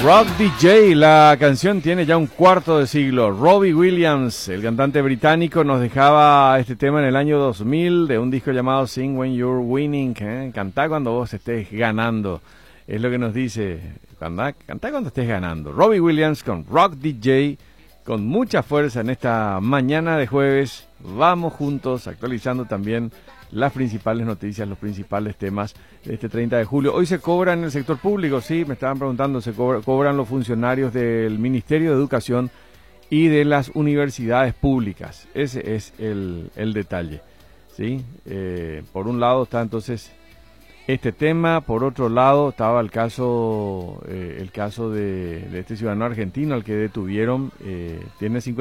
Rock DJ, la canción tiene ya un cuarto de siglo. Robbie Williams, el cantante británico, nos dejaba este tema en el año 2000 de un disco llamado Sing When You're Winning. Cantá cuando vos estés ganando. Es lo que nos dice, cantá cuando estés ganando. Robbie Williams con Rock DJ, con mucha fuerza en esta mañana de jueves. Vamos juntos actualizando también las principales noticias, los principales temas de este 30 de julio. Hoy se cobra en el sector público, sí, me estaban preguntando, se cobran los funcionarios del Ministerio de Educación y de las universidades públicas. Ese es el detalle, ¿sí? Por un lado está entonces este tema, por otro lado estaba el caso de este ciudadano argentino al que detuvieron, tiene